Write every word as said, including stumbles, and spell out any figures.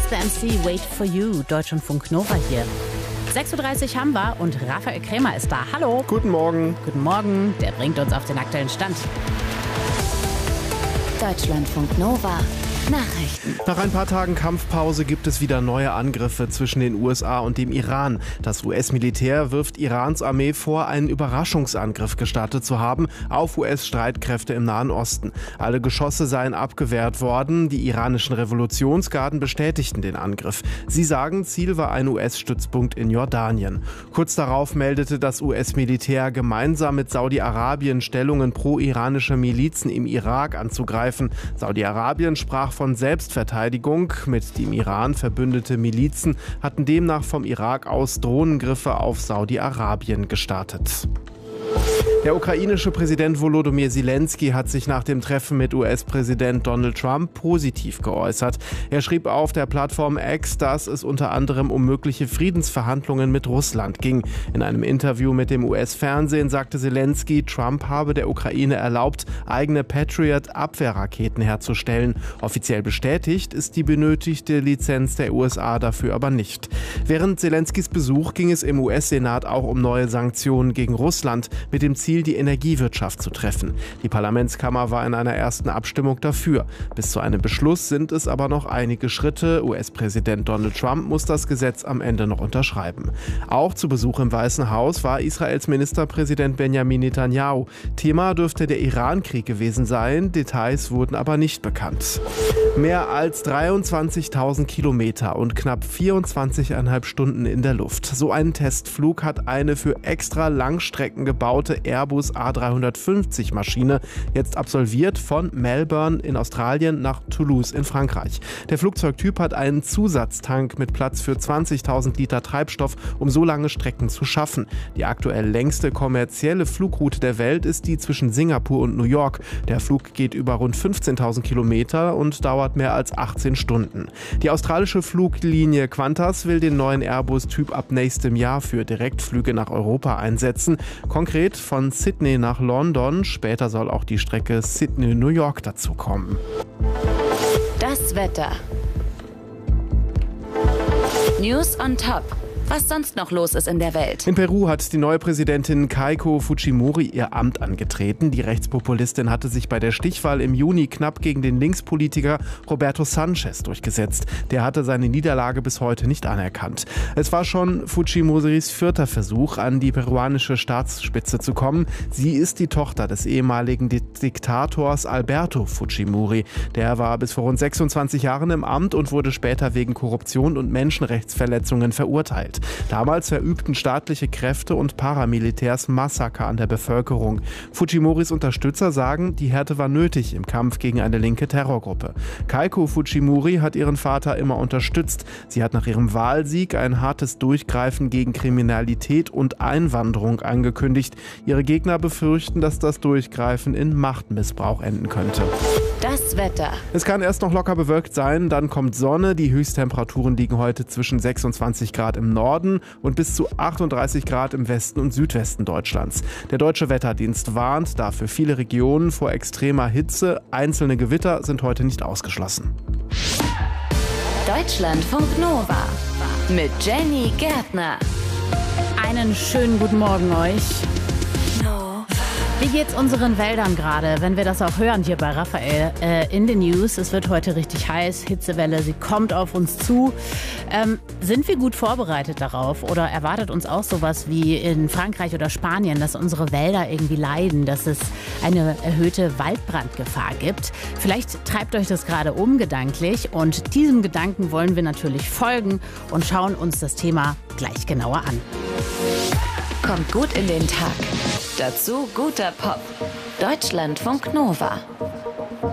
the M C, Wait for You, Deutschlandfunk Nova hier. sechs Uhr dreißig haben wir und Raphael Krämer ist da. Hallo. Guten Morgen. Guten Morgen, der bringt uns auf den aktuellen Stand. Deutschlandfunk Nova. Nachrichten. Nach ein paar Tagen Kampfpause gibt es wieder neue Angriffe zwischen den U S A und dem Iran. Das U S-Militär wirft Irans Armee vor, einen Überraschungsangriff gestartet zu haben auf U S-Streitkräfte im Nahen Osten. Alle Geschosse seien abgewehrt worden. Die iranischen Revolutionsgarden bestätigten den Angriff. Sie sagen, Ziel war ein U S-Stützpunkt in Jordanien. Kurz darauf meldete das U S-Militär, gemeinsam mit Saudi-Arabien Stellungen pro-iranischer Milizen im Irak anzugreifen. Saudi-Arabien sprach von Selbstverteidigung. Mit dem Iran verbündete Milizen hatten demnach vom Irak aus Drohnengriffe auf Saudi-Arabien gestartet. Der ukrainische Präsident Volodymyr Zelensky hat sich nach dem Treffen mit U S-Präsident Donald Trump positiv geäußert. Er schrieb auf der Plattform X, dass es unter anderem um mögliche Friedensverhandlungen mit Russland ging. In einem Interview mit dem U S-Fernsehen sagte Zelensky, Trump habe der Ukraine erlaubt, eigene Patriot-Abwehrraketen herzustellen. Offiziell bestätigt ist die benötigte Lizenz der U S A dafür aber nicht. Während Zelenskys Besuch ging es im U S-Senat auch um neue Sanktionen gegen Russland, mit dem Ziel, die Energiewirtschaft zu treffen. Die Parlamentskammer war in einer ersten Abstimmung dafür. Bis zu einem Beschluss sind es aber noch einige Schritte. U S-Präsident Donald Trump muss das Gesetz am Ende noch unterschreiben. Auch zu Besuch im Weißen Haus war Israels Ministerpräsident Benjamin Netanyahu. Thema dürfte der Iran-Krieg gewesen sein, Details wurden aber nicht bekannt. Mehr als dreiundzwanzigtausend Kilometer und knapp vierundzwanzigeinhalb Stunden in der Luft. So einen Testflug hat eine für extra Langstrecken gebaute Airbus A dreihundertfünfzig Maschine jetzt absolviert von Melbourne in Australien nach Toulouse in Frankreich. Der Flugzeugtyp hat einen Zusatztank mit Platz für zwanzigtausend Liter Treibstoff, um so lange Strecken zu schaffen. Die aktuell längste kommerzielle Flugroute der Welt ist die zwischen Singapur und New York. Der Flug geht über rund fünfzehntausend Kilometer und dauert mehr als achtzehn Stunden. Die australische Fluglinie Qantas will den neuen Airbus-Typ ab nächstem Jahr für Direktflüge nach Europa einsetzen. Konkret von Sydney nach London. Später soll auch die Strecke Sydney-New York dazukommen. Das Wetter. News on Top. Was sonst noch los ist in der Welt. In Peru hat die neue Präsidentin Keiko Fujimori ihr Amt angetreten. Die Rechtspopulistin hatte sich bei der Stichwahl im Juni knapp gegen den Linkspolitiker Roberto Sanchez durchgesetzt. Der hatte seine Niederlage bis heute nicht anerkannt. Es war schon Fujimoris vierter Versuch, an die peruanische Staatsspitze zu kommen. Sie ist die Tochter des ehemaligen Diktators Alberto Fujimori. Der war bis vor rund sechsundzwanzig Jahren im Amt und wurde später wegen Korruption und Menschenrechtsverletzungen verurteilt. Damals verübten staatliche Kräfte und Paramilitärs Massaker an der Bevölkerung. Fujimoris Unterstützer sagen, die Härte war nötig im Kampf gegen eine linke Terrorgruppe. Keiko Fujimori hat ihren Vater immer unterstützt. Sie hat nach ihrem Wahlsieg ein hartes Durchgreifen gegen Kriminalität und Einwanderung angekündigt. Ihre Gegner befürchten, dass das Durchgreifen in Machtmissbrauch enden könnte. Das Wetter. Es kann erst noch locker bewölkt sein, dann kommt Sonne. Die Höchsttemperaturen liegen heute zwischen sechsundzwanzig Grad im Norden und bis zu achtunddreißig Grad im Westen und Südwesten Deutschlands. Der Deutsche Wetterdienst warnt dafür viele Regionen vor extremer Hitze. Einzelne Gewitter sind heute nicht ausgeschlossen. Deutschlandfunk Nova mit Jenny Gärtner. Einen schönen guten Morgen euch. Wie geht's unseren Wäldern gerade, wenn wir das auch hören hier bei Raphael äh, in den News? Es wird heute richtig heiß, Hitzewelle, sie kommt auf uns zu. Ähm, sind wir gut vorbereitet darauf oder erwartet uns auch sowas wie in Frankreich oder Spanien, dass unsere Wälder irgendwie leiden, dass es eine erhöhte Waldbrandgefahr gibt? Vielleicht treibt euch das gerade um gedanklich und diesem Gedanken wollen wir natürlich folgen und schauen uns das Thema gleich genauer an. Kommt gut in den Tag. Dazu guter Pop. Deutschlandfunk Nova.